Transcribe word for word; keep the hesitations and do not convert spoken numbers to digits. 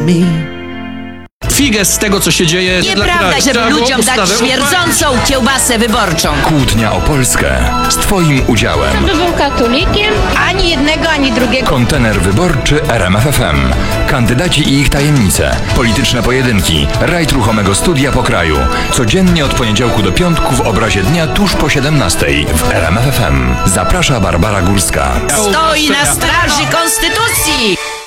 me. Figę z tego, co się dzieje. Nieprawda, żeby ludziom dać śmierdzącą kiełbasę wyborczą. Kłótnia o Polskę z Twoim udziałem. By był katolikiem? Ani jednego, ani drugiego. Kontener wyborczy R M F F M. Kandydaci i ich tajemnice. Polityczne pojedynki. Rajd ruchomego studia po kraju. Codziennie od poniedziałku do piątku w obrazie dnia tuż po siedemnastej w R M F F M. Zaprasza Barbara Górska. Stoi na straży konstytucji.